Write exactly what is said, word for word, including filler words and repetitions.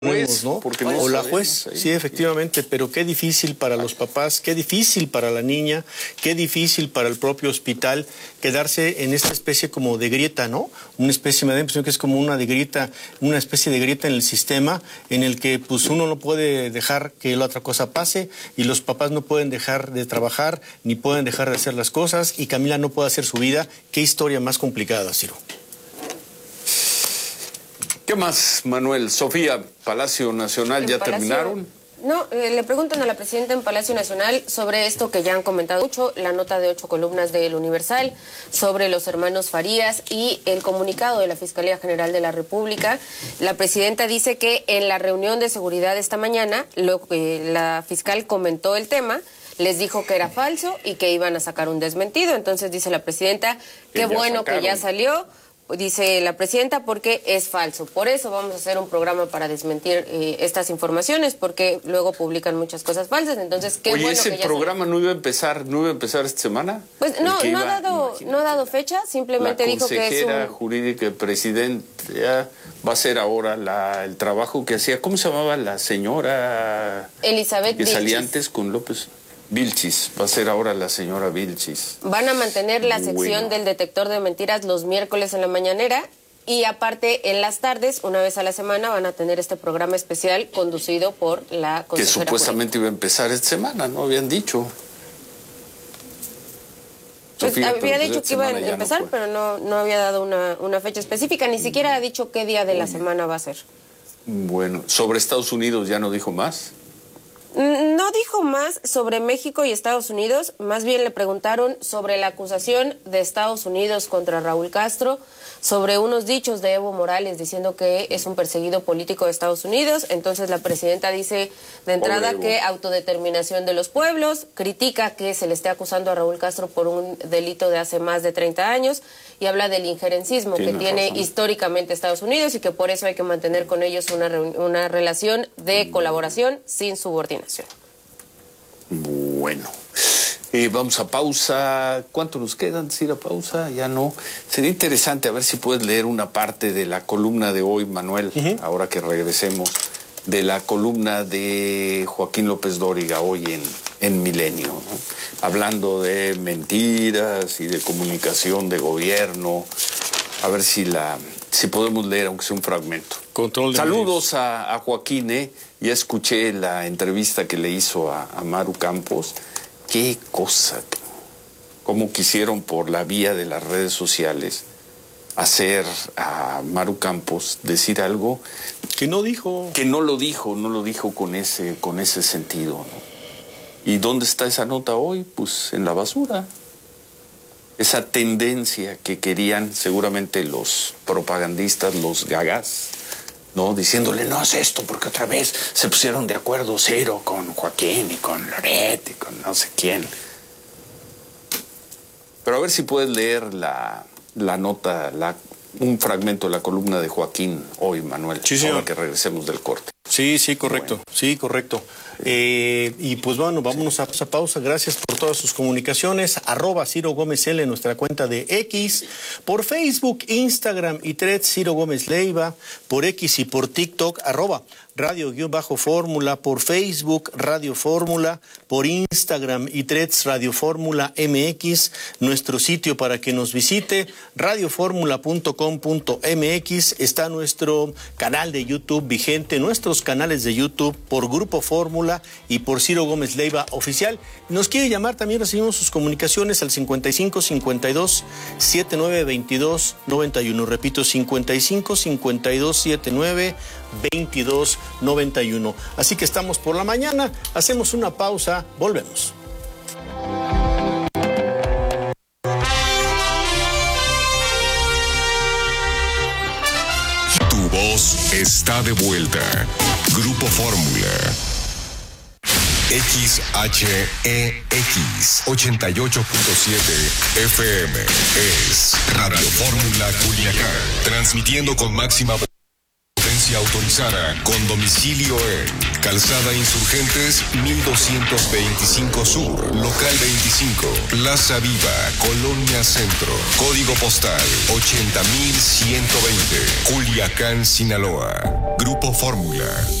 Juez, ¿no? no o la juez, ahí, sí, efectivamente, pero qué difícil para los papás, qué difícil para la niña, qué difícil para el propio hospital quedarse en esta especie como de grieta, ¿no? Una especie, me da la impresión que es como una de grieta, una especie de grieta en el sistema en el que pues uno no puede dejar que la otra cosa pase y los papás no pueden dejar de trabajar ni pueden dejar de hacer las cosas y Camila no puede hacer su vida. Qué historia más complicada, Ciro. ¿Qué más, Manuel? Sofía, Palacio Nacional, ¿ya Palacio... terminaron? No, eh, le preguntan a la presidenta en Palacio Nacional sobre esto que ya han comentado mucho, la nota de ocho columnas del Universal, sobre los hermanos Farías y el comunicado de la Fiscalía General de la República. La presidenta dice que en la reunión de seguridad esta mañana, lo que la fiscal comentó el tema, les dijo que era falso y que iban a sacar un desmentido. Entonces dice la presidenta, qué bueno sacaron. que ya salió. Dice la presidenta, porque es falso. Por eso vamos a hacer un programa para desmentir eh, estas informaciones, porque luego publican muchas cosas falsas. Entonces, qué Oye, bueno ese que ya programa se... no iba a empezar, no iba a empezar esta semana. Pues no, no iba, ha dado, no ha dado fecha. Simplemente dijo que es un... La consejera jurídica del presidente ya va a hacer ahora la, el trabajo que hacía. ¿Cómo se llamaba la señora? Elizabeth que salía Vilchis. antes con López. Vilchis, va a ser ahora la señora Vilchis. Van a mantener la sección bueno. del detector de mentiras los miércoles en la mañanera y aparte en las tardes, una vez a la semana, van a tener este programa especial conducido por la consejera. Que supuestamente jurídica. iba a empezar esta semana, ¿no? Habían dicho. Pues Sofía, había pero dicho que iba a empezar, no pero no, no había dado una, una fecha específica, ni siquiera ha dicho qué día de la semana va a ser. Bueno, sobre Estados Unidos ya no dijo más. No dijo más sobre México y Estados Unidos, más bien le preguntaron sobre la acusación de Estados Unidos contra Raúl Castro, sobre unos dichos de Evo Morales diciendo que es un perseguido político de Estados Unidos. Entonces la presidenta dice de entrada que autodeterminación de los pueblos, critica que se le esté acusando a Raúl Castro por un delito de hace más de treinta años y habla del injerencismo que tiene razón. históricamente Estados Unidos y que por eso hay que mantener con ellos una, una relación de colaboración sin subordinación. Bueno, eh, vamos a pausa. ¿Cuánto nos queda antes de ir a pausa? Ya no. Sería interesante a ver si puedes leer una parte de la columna de hoy, Manuel, uh-huh. ahora que regresemos, de la columna de Joaquín López Dóriga hoy en, en Milenio, ¿no? Hablando de mentiras y de comunicación de gobierno. A ver si la si podemos leer, aunque sea un fragmento. Control de Saludos a, a Joaquín, ¿eh? Ya escuché la entrevista que le hizo a, a Maru Campos. Qué cosa, cómo quisieron por la vía de las redes sociales hacer a Maru Campos decir algo que no dijo. Que no lo dijo, no lo dijo con ese, con ese sentido, ¿no? ¿Y dónde está esa nota hoy? Pues en la basura. Esa tendencia que querían seguramente los propagandistas, los gagas, ¿no? Diciéndole, no haz esto, porque otra vez se pusieron de acuerdo Ciro con Joaquín y con Loret y con no sé quién. Pero a ver si puedes leer la, la nota, la, un fragmento de la columna de Joaquín hoy, Manuel, sí, ahora que regresemos del corte. Sí, sí, correcto, bueno. sí, correcto. Eh, y pues bueno, vámonos a esa pausa. Gracias por todas sus comunicaciones. Arroba Ciro Gómez L en nuestra cuenta de X. Por Facebook, Instagram y Threads, Ciro Gómez Leiva. Por X y por TikTok, arroba Radio-Fórmula. Por Facebook, Radio Fórmula. Por Instagram y Threads, Radio Fórmula M X. Nuestro sitio para que nos visite, radio fórmula punto com punto m x. Está nuestro canal de YouTube vigente, nuestros canales de YouTube por Grupo Fórmula y por Ciro Gómez Leiva Oficial. Nos quiere llamar, también recibimos sus comunicaciones al cincuenta y cinco cincuenta y dos setenta y nueve veintidós noventa y uno. Repito, cincuenta y cinco cincuenta y dos setenta y nueve veintidós noventa y uno. Así que estamos por la mañana, hacemos una pausa, volvemos. Tu voz está de vuelta. Grupo Fórmula. X H E X ochenta y ocho punto siete F M es Radio Fórmula Culiacán, transmitiendo con máxima potencia farmacia autorizada con domicilio en Calzada Insurgentes mil doscientos veinticinco Sur, local veinticinco, Plaza Viva, Colonia Centro, código postal ochenta mil ciento veinte, Culiacán, Sinaloa. Grupo Fórmula.